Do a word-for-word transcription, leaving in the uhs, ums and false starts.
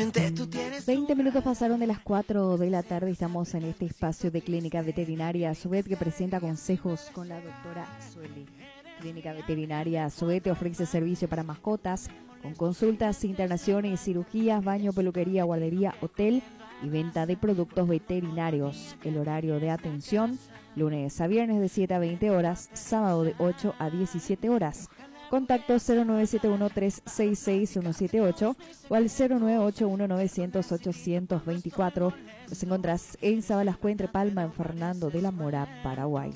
Seguramente tú tienes... veinte minutos pasaron de las cuatro de la tarde. Estamos en este espacio de Clínica Veterinaria Suet que presenta consejos con la doctora Sueli. Clínica Veterinaria Suet te ofrece servicio para mascotas con consultas, internaciones, cirugías, baño, peluquería, guardería, hotel y venta de productos veterinarios. El horario de atención, lunes a viernes de siete a veinte horas, sábado de ocho a diecisiete horas. Contacto cero nueve siete uno tres seis seis uno siete ocho o al cero nueve ocho uno nueve cero cero ocho dos cuatro. Nos encontrás en Sabalascue, entre Palma, en Fernando de la Mora, Paraguay.